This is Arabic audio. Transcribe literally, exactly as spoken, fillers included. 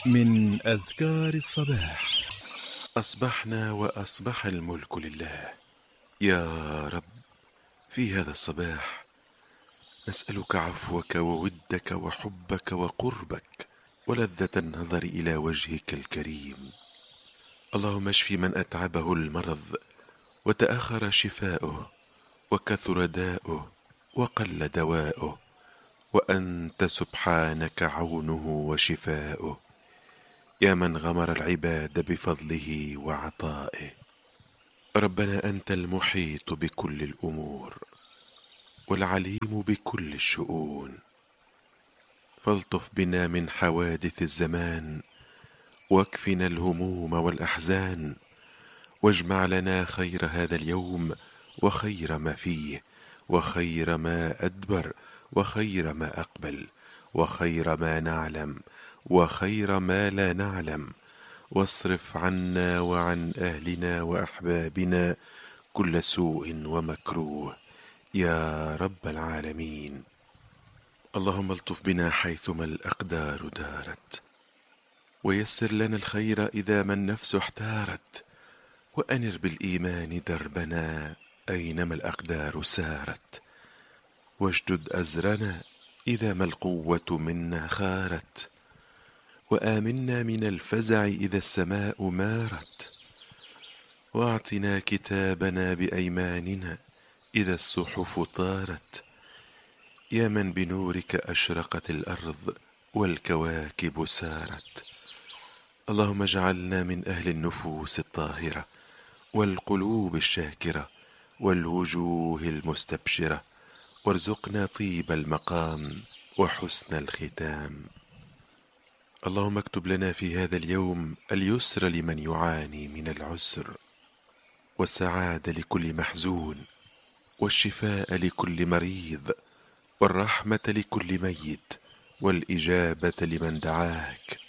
من أذكار الصباح. أصبحنا وأصبح الملك لله. يا رب، في هذا الصباح نسألك عفوك وودك وحبك وقربك ولذة النظر إلى وجهك الكريم. اللهم اشف من أتعبه المرض وتأخر شفاؤه وكثر داؤه وقل دواؤه، وأنت سبحانك عونه وشفاؤه، يا من غمر العباد بفضله وعطائه. ربنا أنت المحيط بكل الأمور والعليم بكل الشؤون، فالطف بنا من حوادث الزمان واكفنا الهموم والأحزان، واجمع لنا خير هذا اليوم وخير ما فيه وخير ما أدبر وخير ما أقبل وخير ما نعلم وخير ما لا نعلم، واصرف عنا وعن أهلنا وأحبابنا كل سوء ومكروه يا رب العالمين. اللهم الطف بنا حيثما الأقدار دارت، ويسر لنا الخير إذا ما النفس احتارت، وأنر بالإيمان دربنا أينما الأقدار سارت، واشدد أزرنا إذا ما القوة منا خارت، وآمنا من الفزع إذا السماء مارت، واعطنا كتابنا بأيماننا إذا الصحف طارت، يا من بنورك أشرقت الأرض والكواكب سارت. اللهم اجعلنا من أهل النفوس الطاهرة والقلوب الشاكرة والوجوه المستبشرة، وارزقنا طيب المقام وحسن الختام. اللهم اكتب لنا في هذا اليوم اليسر لمن يعاني من العسر، والسعادة لكل محزون، والشفاء لكل مريض، والرحمة لكل ميت، والإجابة لمن دعاك،